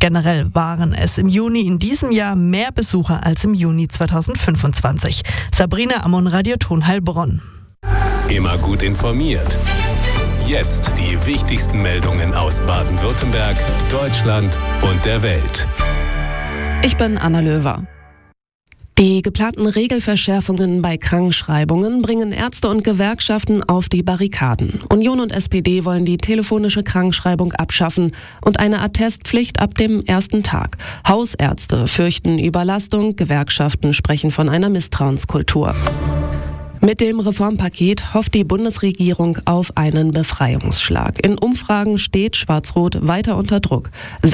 Generell waren es im Juni in diesem Jahr mehr Besucher als im Juni 2025. Sabrina Ammon, Radioton Heilbronn. Immer gut informiert. Jetzt die wichtigsten Meldungen aus Baden-Württemberg, Deutschland und der Welt. Ich bin Anna Löwer. Die geplanten Regelverschärfungen bei Krankschreibungen bringen Ärzte und Gewerkschaften auf die Barrikaden. Union und SPD wollen die telefonische Krankschreibung abschaffen und eine Attestpflicht ab dem ersten Tag. Hausärzte fürchten Überlastung, Gewerkschaften sprechen von einer Misstrauenskultur. Mit dem Reformpaket hofft die Bundesregierung auf einen Befreiungsschlag. In Umfragen steht Schwarz-Rot weiter unter Druck.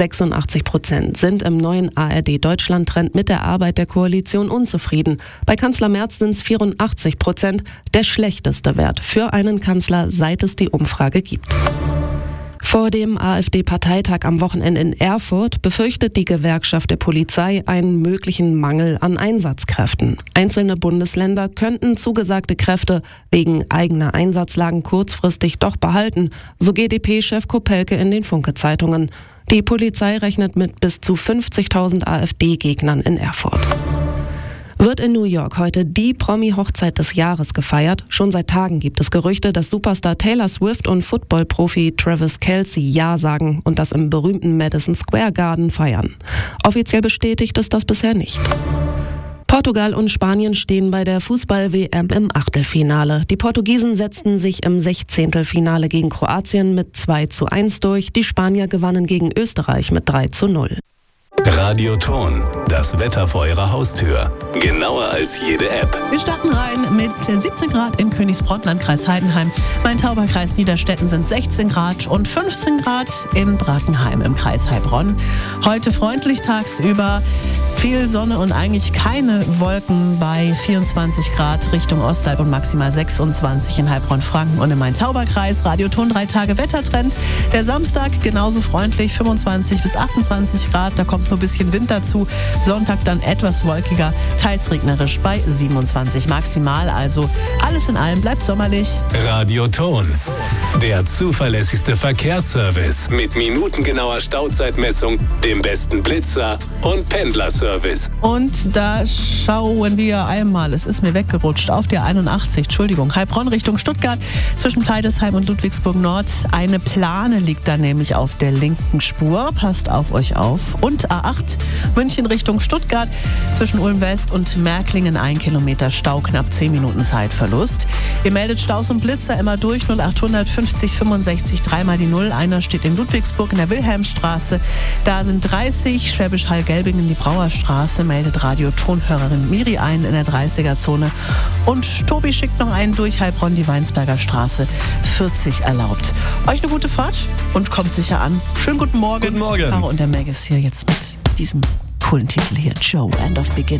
86% sind im neuen ARD-Deutschland-Trend mit der Arbeit der Koalition unzufrieden. Bei Kanzler Merz sind es 84%, der schlechteste Wert für einen Kanzler, seit es die Umfrage gibt. Vor dem AfD-Parteitag am Wochenende in Erfurt befürchtet die Gewerkschaft der Polizei einen möglichen Mangel an Einsatzkräften. Einzelne Bundesländer könnten zugesagte Kräfte wegen eigener Einsatzlagen kurzfristig doch behalten, so GdP-Chef Kopelke in den Funke-Zeitungen. Die Polizei rechnet mit bis zu 50.000 AfD-Gegnern in Erfurt. Wird in New York heute die Promi-Hochzeit des Jahres gefeiert? Schon seit Tagen gibt es Gerüchte, dass Superstar Taylor Swift und Football-Profi Travis Kelce Ja sagen und das im berühmten Madison Square Garden feiern. Offiziell bestätigt ist das bisher nicht. Portugal und Spanien stehen bei der Fußball-WM im Achtelfinale. Die Portugiesen setzten sich im 16. gegen Kroatien mit 2:1 durch. Die Spanier gewannen gegen Österreich mit 3:0. Radioton, das Wetter vor Ihrer Haustür. Genauer als jede App. Wir starten rein mit 17 Grad in Königsbronn, Landkreis Heidenheim. Main-Tauber-Kreis Niederstetten sind 16 Grad und 15 Grad in Brackenheim im Kreis Heilbronn. Heute freundlich tagsüber, viel Sonne und eigentlich keine Wolken bei 24 Grad Richtung Ostalb und maximal 26 in Heilbronn-Franken und im Main-Tauber-Kreis. Radioton 3 Tage Wettertrend. Der Samstag genauso freundlich, 25 bis 28 Grad. Da kommt nur ein bisschen Wind dazu. Sonntag dann etwas wolkiger, teils regnerisch bei 27 maximal. Also alles in allem bleibt sommerlich. Radioton, der zuverlässigste Verkehrsservice mit minutengenauer Stauzeitmessung, dem besten Blitzer und Pendlerservice. Und da schauen wir einmal, es ist mir weggerutscht, auf der 81, Heilbronn Richtung Stuttgart, zwischen Pleidesheim und Ludwigsburg Nord. Eine Plane liegt da nämlich auf der linken Spur. Passt auf euch auf. Und A8, München Richtung Stuttgart, zwischen Ulm West und Märklingen 1 Kilometer Stau, knapp 10 Minuten Zeitverlust. Ihr meldet Staus und Blitzer immer durch 0800 50 65 3 mal die 0. Einer steht in Ludwigsburg in der Wilhelmstraße. Da sind 30, Schwäbisch Hall-Gelbingen die Brauerstraße, meldet Radiotonhörerin Miri ein in der 30er-Zone. Und Tobi schickt noch einen durch Heilbronn, die Weinsberger Straße, 40 erlaubt. Euch eine gute Fahrt und kommt sicher an. Schönen guten Morgen. Guten Morgen. Caro und der Meg ist hier jetzt mit diesem coolen Titel hier, Joe, End of Beginning.